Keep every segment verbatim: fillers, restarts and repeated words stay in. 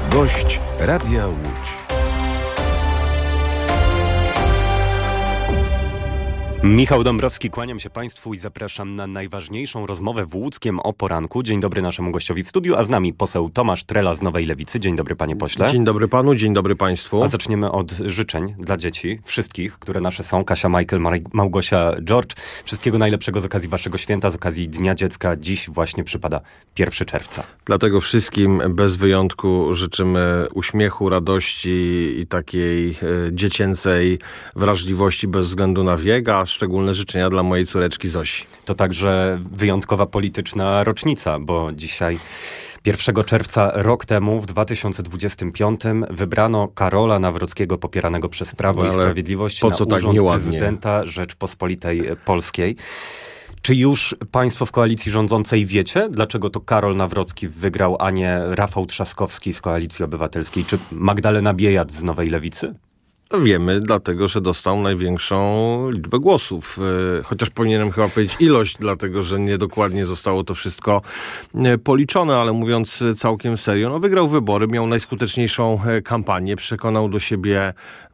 Gość Radia Łódź. Michał Dąbrowski, kłaniam się Państwu i zapraszam na najważniejszą rozmowę w Łódzkiem o poranku. Dzień dobry naszemu gościowi w studiu, a z nami poseł Tomasz Trela z Nowej Lewicy. Dzień dobry, panie pośle. Dzień dobry panu, dzień dobry państwu. A zaczniemy od życzeń dla dzieci, wszystkich, które nasze są. Kasia, Michael, Mar- Małgosia, George. Wszystkiego najlepszego z okazji waszego święta, z okazji Dnia Dziecka. Dziś właśnie przypada pierwszego czerwca. Dlatego wszystkim bez wyjątku życzymy uśmiechu, radości i takiej e, dziecięcej wrażliwości bez względu na wiek, a szczególne życzenia dla mojej córeczki Zosi. To także wyjątkowa polityczna rocznica, bo dzisiaj pierwszego czerwca rok temu, w dwa tysiące dwudziestym piątym, wybrano Karola Nawrockiego, popieranego przez Prawo no, i Sprawiedliwość, po na co tak urząd nieładnie? prezydenta Rzeczpospolitej Polskiej. Czy już państwo w koalicji rządzącej wiecie, dlaczego to Karol Nawrocki wygrał, a nie Rafał Trzaskowski z Koalicji Obywatelskiej, czy Magdalena Biejat z Nowej Lewicy? Wiemy, dlatego że dostał największą liczbę głosów. Chociaż powinienem chyba powiedzieć ilość, dlatego że niedokładnie zostało to wszystko policzone, ale mówiąc całkiem serio, no wygrał wybory, miał najskuteczniejszą kampanię, przekonał do siebie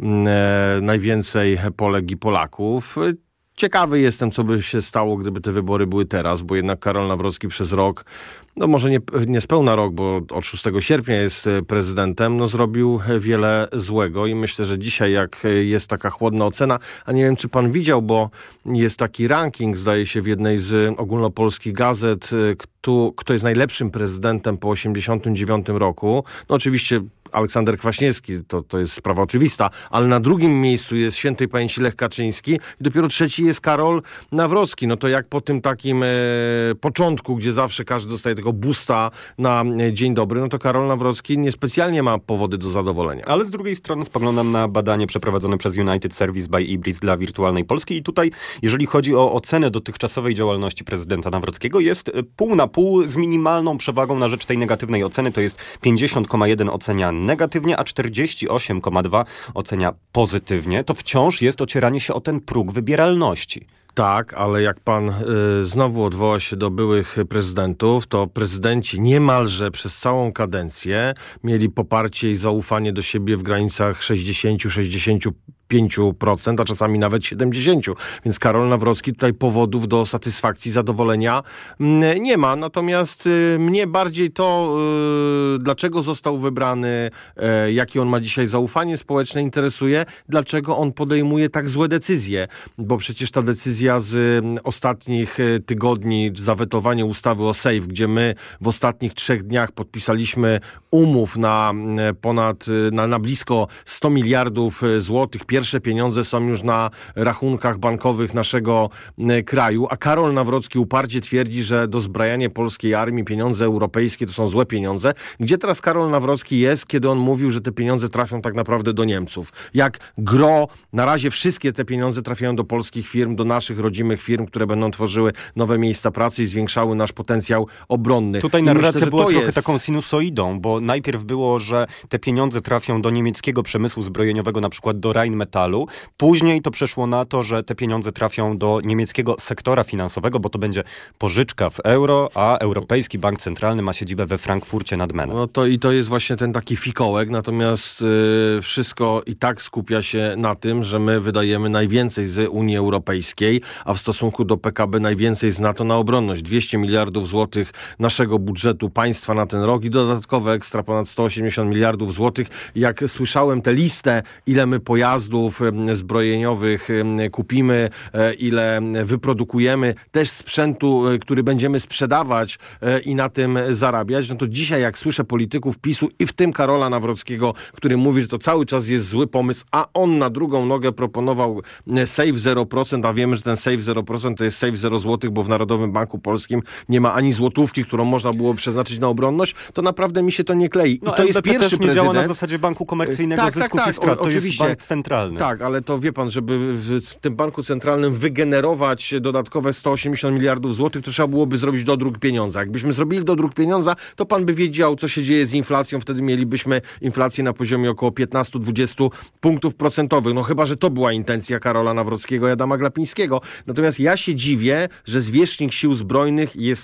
najwięcej Polek i Polaków. Ciekawy jestem, co by się stało, gdyby te wybory były teraz, bo jednak Karol Nawrocki przez rok, no może nie, nie spełna rok, bo od szóstego sierpnia jest prezydentem, no zrobił wiele złego i myślę, że dzisiaj jak jest taka chłodna ocena, a nie wiem, czy pan widział, bo jest taki ranking, zdaje się, w jednej z ogólnopolskich gazet, kto, kto jest najlepszym prezydentem po osiemdziesiątym dziewiątym roku. No oczywiście Aleksander Kwaśniewski, to, to jest sprawa oczywista, ale na drugim miejscu jest świętej pamięci Lech Kaczyński i dopiero trzeci jest Karol Nawrocki. No to jak po tym takim e, początku, gdzie zawsze każdy dostaje tego boosta na e, dzień dobry, no to Karol Nawrocki niespecjalnie ma powody do zadowolenia. Ale z drugiej strony spoglądam na badanie przeprowadzone przez United Service by Ibris dla Wirtualnej Polski i tutaj, jeżeli chodzi o ocenę dotychczasowej działalności prezydenta Nawrockiego, jest pół na pół z minimalną przewagą na rzecz tej negatywnej oceny. To jest pięćdziesiąt przecinek jeden ocenia negatywnie, a czterdzieści osiem przecinek dwa ocenia pozytywnie. To wciąż jest ocieranie się o ten próg wybieralności. Tak, ale jak pan y, znowu odwoła się do byłych prezydentów, to prezydenci niemalże przez całą kadencję mieli poparcie i zaufanie do siebie w granicach sześćdziesiąt do sześćdziesięciu pięciu procent, a czasami nawet siedemdziesiąt procent. Więc Karol Nawrocki tutaj powodów do satysfakcji, zadowolenia m, nie ma. Natomiast y, mnie bardziej to, y, dlaczego został wybrany, y, jakie on ma dzisiaj zaufanie społeczne, interesuje, dlaczego on podejmuje tak złe decyzje. Bo przecież ta decyzja z ostatnich tygodni, zawetowanie ustawy o SAFE, gdzie my w ostatnich trzech dniach podpisaliśmy umów na ponad, na, na blisko sto miliardów złotych. Pierwsze pieniądze są już na rachunkach bankowych naszego kraju, a Karol Nawrocki uparcie twierdzi, że dozbrajanie polskiej armii, pieniądze europejskie to są złe pieniądze. Gdzie teraz Karol Nawrocki jest, kiedy on mówił, że te pieniądze trafią tak naprawdę do Niemców? Jak gro, na razie wszystkie te pieniądze trafiają do polskich firm, do naszych rodzimych firm, które będą tworzyły nowe miejsca pracy i zwiększały nasz potencjał obronny. Tutaj narracja myślę, była trochę jest... taką sinusoidą, bo najpierw było, że te pieniądze trafią do niemieckiego przemysłu zbrojeniowego, na przykład do Rheinmetallu. Później to przeszło na to, że te pieniądze trafią do niemieckiego sektora finansowego, bo to będzie pożyczka w euro, a Europejski Bank Centralny ma siedzibę we Frankfurcie nad Menem. No to i to jest właśnie ten taki fikołek, natomiast yy, wszystko i tak skupia się na tym, że my wydajemy najwięcej z Unii Europejskiej, a w stosunku do P K B najwięcej z NATO na obronność. dwieście miliardów złotych naszego budżetu państwa na ten rok i dodatkowe ekstra ponad sto osiemdziesiąt miliardów złotych. Jak słyszałem tę listę, ile my pojazdów zbrojeniowych kupimy, ile wyprodukujemy, też sprzętu, który będziemy sprzedawać i na tym zarabiać, no to dzisiaj jak słyszę polityków PiSu i w tym Karola Nawrockiego, który mówi, że to cały czas jest zły pomysł, a on na drugą nogę proponował SAFE zero procent, a wiemy, że ten SAFE zero procent to jest SAFE zero złotych, bo w Narodowym Banku Polskim nie ma ani złotówki, którą można było przeznaczyć na obronność, to naprawdę mi się to nie klei. I no, to jest pierwszy też nie prezydent. działa na zasadzie banku komercyjnego tak, zysków tak, tak, i strat. To oczywiście. jest bank centralny. Tak, ale to wie pan, żeby w tym banku centralnym wygenerować dodatkowe sto osiemdziesiąt miliardów złotych, to trzeba byłoby zrobić dodruk pieniądza. Jakbyśmy zrobili dodruk pieniądza, to pan by wiedział, co się dzieje z inflacją. Wtedy mielibyśmy inflację na poziomie około piętnaście do dwudziestu punktów procentowych. No chyba, że to była intencja Karola Nawrockiego i Adama Glapińskiego. Natomiast ja się dziwię, że zwierzchnik Sił Zbrojnych jest tak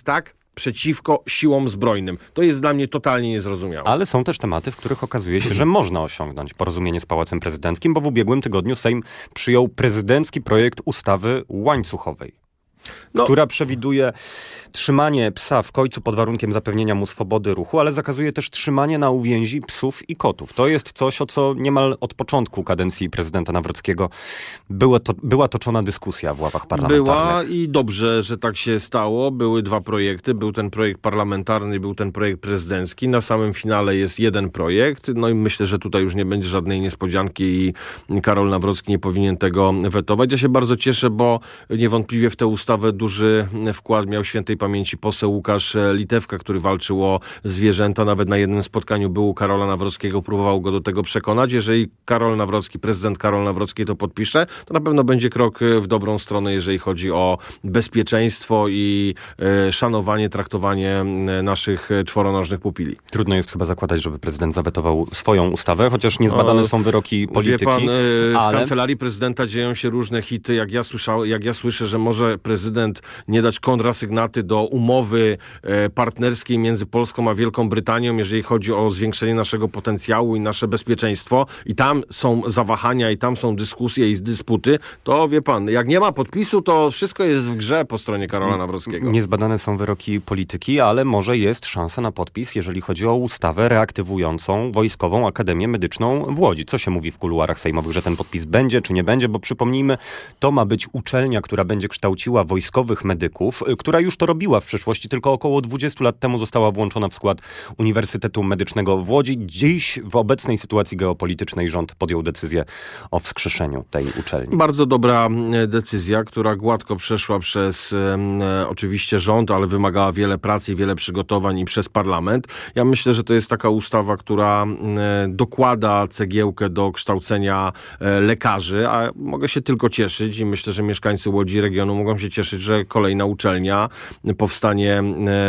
przeciwko siłom zbrojnym. To jest dla mnie totalnie niezrozumiałe. Ale są też tematy, w których okazuje się, że można osiągnąć porozumienie z Pałacem Prezydenckim, bo w ubiegłym tygodniu Sejm przyjął prezydencki projekt ustawy łańcuchowej. No. Która przewiduje trzymanie psa w kojcu pod warunkiem zapewnienia mu swobody ruchu, ale zakazuje też trzymanie na uwięzi psów i kotów. To jest coś, o co niemal od początku kadencji prezydenta Nawrockiego było to, była toczona dyskusja w ławach parlamentarnych. Była i dobrze, że tak się stało. Były dwa projekty. Był ten projekt parlamentarny, był ten projekt prezydencki. Na samym finale jest jeden projekt. No i myślę, że tutaj już nie będzie żadnej niespodzianki i Karol Nawrocki nie powinien tego wetować. Ja się bardzo cieszę, bo niewątpliwie w tę ustawę duży wkład miał świętej pamięci poseł Łukasz Litewka, który walczył o zwierzęta. Nawet na jednym spotkaniu był u Karola Nawrockiego, próbował go do tego przekonać. Jeżeli Karol Nawrocki, prezydent Karol Nawrocki to podpisze, to na pewno będzie krok w dobrą stronę, jeżeli chodzi o bezpieczeństwo i e, szanowanie, traktowanie naszych czworonożnych pupili. Trudno jest chyba zakładać, żeby prezydent zawetował swoją ustawę, chociaż niezbadane są wyroki polityki. Wie pan, w ale... kancelarii prezydenta dzieją się różne hity. Jak ja, słyszał, jak ja słyszę, że może prezydent nie dać kontrasygnaty do umowy partnerskiej między Polską a Wielką Brytanią, jeżeli chodzi o zwiększenie naszego potencjału i nasze bezpieczeństwo, i tam są zawahania i tam są dyskusje i dysputy, to wie pan, jak nie ma podpisu, to wszystko jest w grze po stronie Karola Nawrockiego. Niezbadane są wyroki polityki, ale może jest szansa na podpis, jeżeli chodzi o ustawę reaktywującą Wojskową Akademię Medyczną w Łodzi. Co się mówi w kuluarach sejmowych, że ten podpis będzie czy nie będzie, bo przypomnijmy, to ma być uczelnia, która będzie kształciła wojskowych medyków, która już to robiła w przeszłości, tylko około dwudziestu lat temu została włączona w skład Uniwersytetu Medycznego w Łodzi. Dziś w obecnej sytuacji geopolitycznej rząd podjął decyzję o wskrzeszeniu tej uczelni. Bardzo dobra decyzja, która gładko przeszła przez e, oczywiście rząd, ale wymagała wiele pracy i wiele przygotowań i przez parlament. Ja myślę, że to jest taka ustawa, która e, dokłada cegiełkę do kształcenia e, lekarzy, a mogę się tylko cieszyć i myślę, że mieszkańcy Łodzi i regionu mogą się cieszyć, że kolejna uczelnia powstanie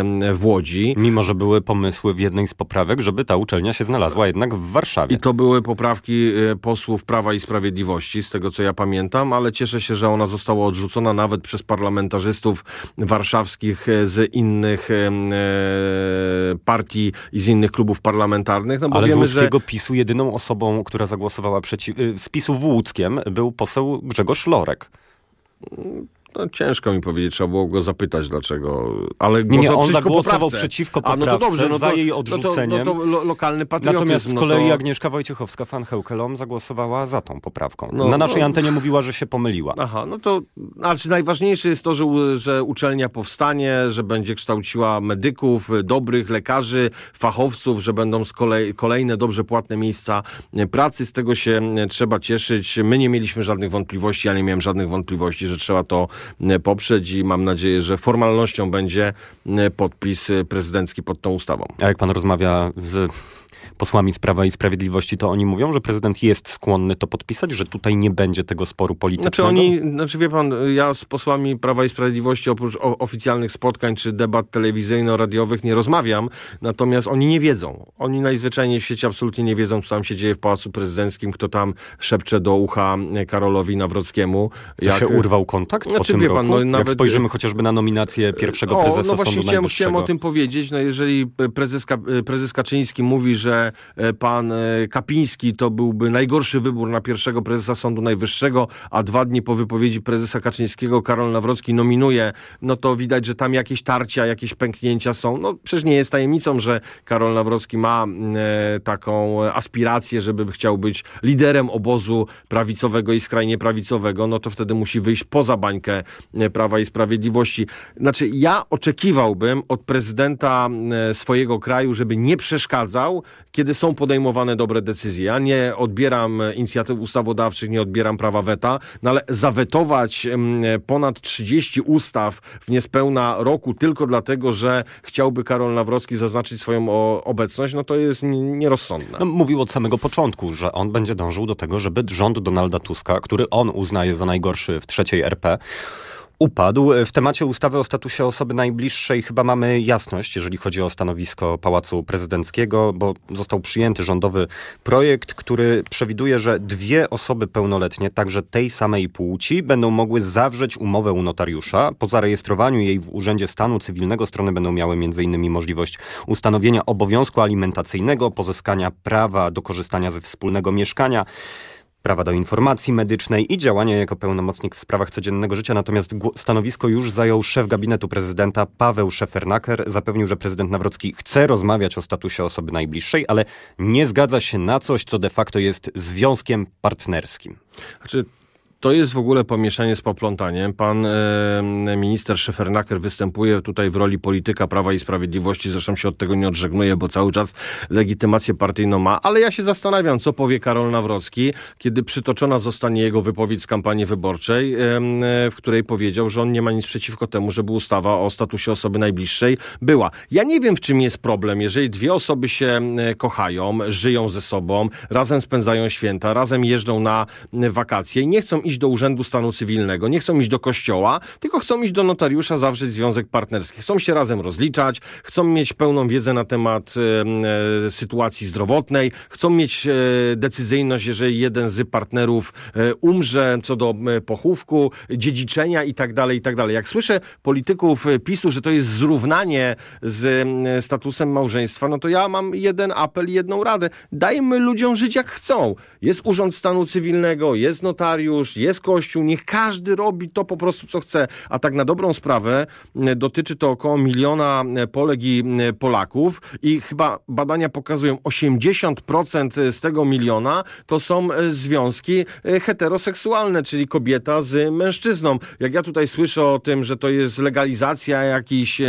w Łodzi. Mimo że były pomysły w jednej z poprawek, żeby ta uczelnia się znalazła jednak w Warszawie. I to były poprawki posłów Prawa i Sprawiedliwości, z tego co ja pamiętam, ale cieszę się, że ona została odrzucona nawet przez parlamentarzystów warszawskich z innych e, partii i z innych klubów parlamentarnych. No bo ale wiemy, z łódzkiego że... PiSu jedyną osobą, która zagłosowała przeciw... z PiSu w Łódzkiem był poseł Grzegorz Lorek. No, ciężko mi powiedzieć, trzeba było go zapytać dlaczego, ale nie, nie, on przeciwko zagłosował poprawce. przeciwko poprawce, A, no to dobrze, no to, za jej odrzuceniem. No to, no to lo, lokalny patriotyzm. Natomiast z no kolei to... Agnieszka Wojciechowska-Van Heukelom zagłosowała za tą poprawką. No, Na naszej no... antenie mówiła, że się pomyliła. Aha, no to znaczy najważniejsze jest to, że, że uczelnia powstanie, że będzie kształciła medyków, dobrych lekarzy, fachowców, że będą z kolei, kolejne dobrze płatne miejsca pracy. Z tego się trzeba cieszyć. My nie mieliśmy żadnych wątpliwości, ja nie miałem żadnych wątpliwości, że trzeba to poprzeć i mam nadzieję, że formalnością będzie podpis prezydencki pod tą ustawą. A jak pan rozmawia z posłami z Prawa i Sprawiedliwości, to oni mówią, że prezydent jest skłonny to podpisać, że tutaj nie będzie tego sporu politycznego? Znaczy oni, znaczy wie pan, ja z posłami Prawa i Sprawiedliwości oprócz oficjalnych spotkań czy debat telewizyjno-radiowych nie rozmawiam, natomiast oni nie wiedzą. Oni najzwyczajniej w świecie absolutnie nie wiedzą, co tam się dzieje w Pałacu Prezydenckim, kto tam szepcze do ucha Karolowi Nawrockiemu. To jak... się urwał kontakt po znaczy, tym wie roku? pan, no, nawet... Jak spojrzymy chociażby na nominację pierwszego o, prezesa no właśnie Sądu chciałem, Najwyższego. chciałem o tym powiedzieć. No jeżeli prezes, prezes Kaczyński mówi, że pan Kapiński to byłby najgorszy wybór na pierwszego prezesa Sądu Najwyższego, a dwa dni po wypowiedzi prezesa Kaczyńskiego Karol Nawrocki nominuje, no to widać, że tam jakieś tarcia, jakieś pęknięcia są. No przecież nie jest tajemnicą, że Karol Nawrocki ma e, taką aspirację, żeby chciał być liderem obozu prawicowego i skrajnie prawicowego, no to wtedy musi wyjść poza bańkę Prawa i Sprawiedliwości. Znaczy ja oczekiwałbym od prezydenta e, swojego kraju, żeby nie przeszkadzał, kiedy są podejmowane dobre decyzje. Ja nie odbieram inicjatyw ustawodawczych, nie odbieram prawa weta, no ale zawetować ponad trzydzieści ustaw w niespełna roku tylko dlatego, że chciałby Karol Nawrocki zaznaczyć swoją obecność, no to jest nierozsądne. No, mówił od samego początku, że on będzie dążył do tego, żeby rząd Donalda Tuska, który on uznaje za najgorszy w trzeciej R P, upadł. W temacie ustawy o statusie osoby najbliższej chyba mamy jasność, jeżeli chodzi o stanowisko Pałacu Prezydenckiego, bo został przyjęty rządowy projekt, który przewiduje, że dwie osoby pełnoletnie, także tej samej płci, będą mogły zawrzeć umowę u notariusza. Po zarejestrowaniu jej w Urzędzie Stanu Cywilnego strony będą miały między innymi możliwość ustanowienia obowiązku alimentacyjnego, pozyskania prawa do korzystania ze wspólnego mieszkania, prawa do informacji medycznej i działania jako pełnomocnik w sprawach codziennego życia. Natomiast stanowisko już zajął szef gabinetu prezydenta Paweł Szefernaker. Zapewnił, że prezydent Nawrocki chce rozmawiać o statusie osoby najbliższej, ale nie zgadza się na coś, co de facto jest związkiem partnerskim. Znaczy... To jest w ogóle pomieszanie z poplątaniem. Pan e, minister Szefernaker występuje tutaj w roli polityka Prawa i Sprawiedliwości. Zresztą się od tego nie odżegnuje, bo cały czas legitymację partyjną ma. Ale ja się zastanawiam, co powie Karol Nawrocki, kiedy przytoczona zostanie jego wypowiedź z kampanii wyborczej, e, w której powiedział, że on nie ma nic przeciwko temu, żeby ustawa o statusie osoby najbliższej była. Ja nie wiem, w czym jest problem. Jeżeli dwie osoby się kochają, żyją ze sobą, razem spędzają święta, razem jeżdżą na wakacje i nie chcą iść do Urzędu Stanu Cywilnego, nie chcą iść do kościoła, tylko chcą iść do notariusza, zawrzeć związek partnerski. Chcą się razem rozliczać, chcą mieć pełną wiedzę na temat e, e, sytuacji zdrowotnej, chcą mieć e, decyzyjność, jeżeli jeden z partnerów e, umrze, co do e, pochówku, dziedziczenia i tak dalej, i tak dalej. Jak słyszę polityków PiSu, że to jest zrównanie z e, statusem małżeństwa, no to ja mam jeden apel i jedną radę. Dajmy ludziom żyć jak chcą. Jest Urząd Stanu Cywilnego, jest notariusz, jest Kościół, niech każdy robi to po prostu, co chce. A tak na dobrą sprawę dotyczy to około miliona Polek i Polaków i chyba badania pokazują, osiemdziesiąt procent z tego miliona to są związki heteroseksualne, czyli kobieta z mężczyzną. Jak ja tutaj słyszę o tym, że to jest legalizacja jakichś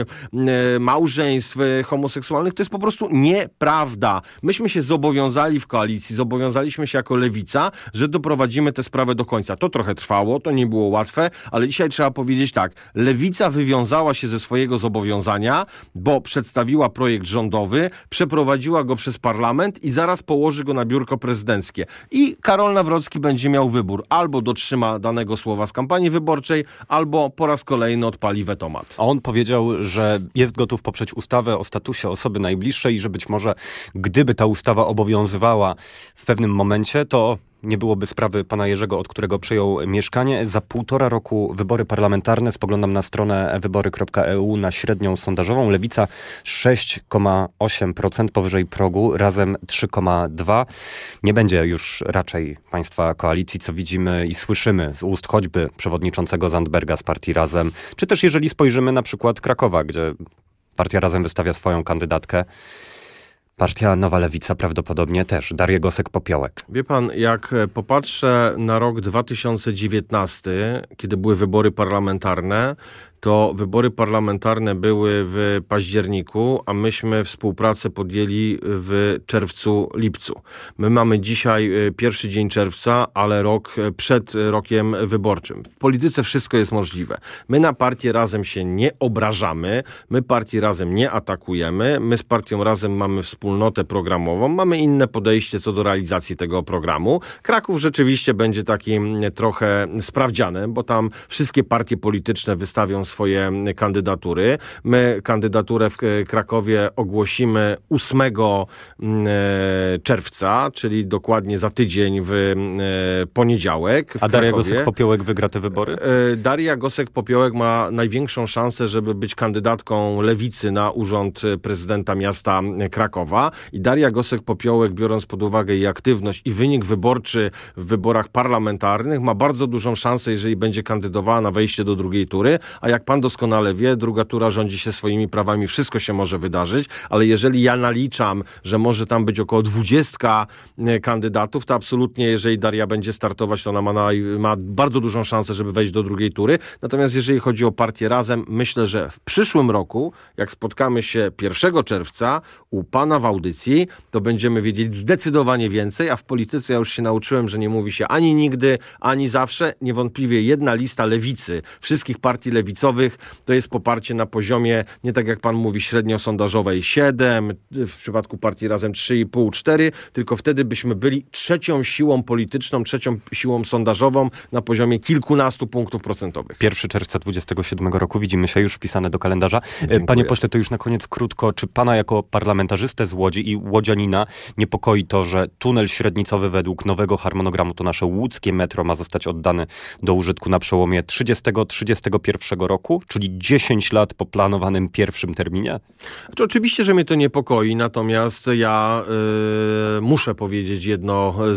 małżeństw homoseksualnych, to jest po prostu nieprawda. Myśmy się zobowiązali w koalicji, zobowiązaliśmy się jako Lewica, że doprowadzimy tę sprawę do końca. To trochę trwało, to nie było łatwe, ale dzisiaj trzeba powiedzieć tak. Lewica wywiązała się ze swojego zobowiązania, bo przedstawiła projekt rządowy, przeprowadziła go przez parlament i zaraz położy go na biurko prezydenckie. I Karol Nawrocki będzie miał wybór. Albo dotrzyma danego słowa z kampanii wyborczej, albo po raz kolejny odpali wetomat. A on powiedział, że jest gotów poprzeć ustawę o statusie osoby najbliższej i że być może gdyby ta ustawa obowiązywała w pewnym momencie, to nie byłoby sprawy pana Jerzego, od którego przejął mieszkanie. Za półtora roku wybory parlamentarne. Spoglądam na stronę wybory kropka e u na średnią sondażową. Lewica sześć przecinek osiem procent powyżej progu, Razem trzy przecinek dwa procent. Nie będzie już raczej państwa koalicji, co widzimy i słyszymy z ust choćby przewodniczącego Zandberga z partii Razem. Czy też jeżeli spojrzymy na przykład Krakowa, gdzie partia Razem wystawia swoją kandydatkę. Partia Nowa Lewica prawdopodobnie też. Darię Gosek-Popiołek. Wie pan, jak popatrzę na rok dwa tysiące dziewiętnasty, kiedy były wybory parlamentarne, to wybory parlamentarne były w październiku, a myśmy współpracę podjęli w czerwcu, lipcu. My mamy dzisiaj pierwszy dzień czerwca, ale rok przed rokiem wyborczym. W polityce wszystko jest możliwe. My na partię Razem się nie obrażamy, my partię Razem nie atakujemy, my z partią Razem mamy wspólnotę programową, mamy inne podejście co do realizacji tego programu. Kraków rzeczywiście będzie takim trochę sprawdzianem, bo tam wszystkie partie polityczne wystawią swoje kandydatury. My kandydaturę w Krakowie ogłosimy ósmego czerwca, czyli dokładnie za tydzień w poniedziałek. W A Daria Krakowie. Gosek-Popiołek wygra te wybory? Daria Gosek-Popiołek ma największą szansę, żeby być kandydatką Lewicy na urząd prezydenta miasta Krakowa. I Daria Gosek-Popiołek, biorąc pod uwagę jej aktywność i wynik wyborczy w wyborach parlamentarnych, ma bardzo dużą szansę, jeżeli będzie kandydowała na wejście do drugiej tury, a jak pan doskonale wie, druga tura rządzi się swoimi prawami, wszystko się może wydarzyć, ale jeżeli ja naliczam, że może tam być około dwudziestu kandydatów, to absolutnie, jeżeli Daria będzie startować, to ona ma, na, ma bardzo dużą szansę, żeby wejść do drugiej tury. Natomiast jeżeli chodzi o partię Razem, myślę, że w przyszłym roku, jak spotkamy się pierwszego czerwca u pana w audycji, to będziemy wiedzieć zdecydowanie więcej, a w polityce ja już się nauczyłem, że nie mówi się ani nigdy, ani zawsze. Niewątpliwie jedna lista lewicy, wszystkich partii lewicowych procentowych, to jest poparcie na poziomie, nie tak jak pan mówi, średnio sondażowej siedem, w przypadku partii Razem trzy i pół, cztery, tylko wtedy byśmy byli trzecią siłą polityczną, trzecią siłą sondażową na poziomie kilkunastu punktów procentowych. pierwszego czerwca dwudziestego siódmego roku, widzimy się już wpisane do kalendarza. Dziękuję. Panie pośle, to już na koniec krótko, czy pana jako parlamentarzystę z Łodzi i łodzianina niepokoi to, że tunel średnicowy według nowego harmonogramu, to nasze łódzkie metro, ma zostać oddany do użytku na przełomie trzydziestego trzydziestego pierwszego roku, czyli dziesięć lat po planowanym pierwszym terminie? Znaczy, oczywiście, że mnie to niepokoi, natomiast ja yy, muszę powiedzieć jedno